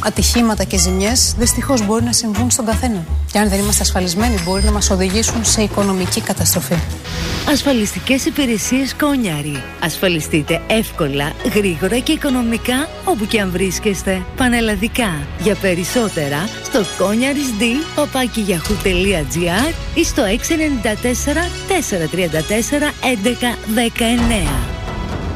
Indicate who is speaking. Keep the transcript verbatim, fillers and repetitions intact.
Speaker 1: ατυχήματα και ζημιές δυστυχώς μπορεί να συμβούν στον καθένα. Και αν δεν είμαστε ασφαλισμένοι, μπορεί να μας οδηγήσουν σε οικονομική καταστροφή.
Speaker 2: Ασφαλιστικές υπηρεσίες Κόνιαρη. Ασφαλιστείτε εύκολα, γρήγορα και οικονομικά όπου και αν βρίσκεστε. Πανελλαδικά. Για περισσότερα στο κόνιαρισd παπάκι γιαχού τελεία τζι άρ ή στο έξι εννιά τέσσερα τέσσερα τρία τέσσερα έντεκα δεκαεννέα.